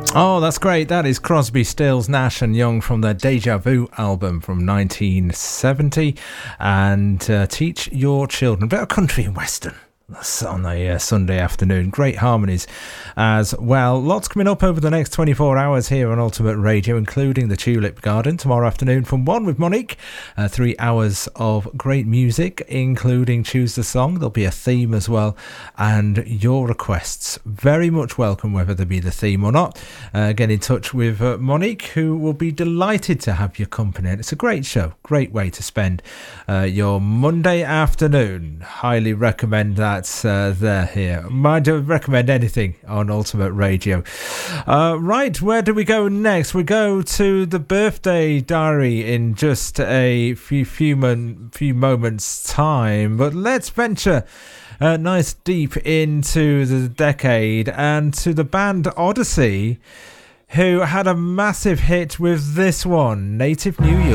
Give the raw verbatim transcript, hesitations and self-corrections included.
Oh, that's great. That is Crosby, Stills, Nash and Young from their Deja Vu album from nineteen seventy. And uh, Teach Your Children. A bit of country and western. That's on a uh, Sunday afternoon. Great harmonies as well. Lots coming up over the next twenty-four hours here on Ultimate Radio, including the Tulip Garden tomorrow afternoon from one with Monique. Uh, three hours of great music, including Choose the Song. There'll be a theme as well. And your requests, very much welcome, whether they be the theme or not. Uh, get in touch with uh, Monique, who will be delighted to have your company. And it's a great show. Great way to spend uh, your Monday afternoon. Highly recommend that. Uh, there here. Might recommend anything on Ultimate Radio. Uh, right, where do we go next? We go to the birthday diary in just a few few, mon- few moments time, but let's venture uh, nice deep into the decade and to the band Odyssey, who had a massive hit with this one, Native New York.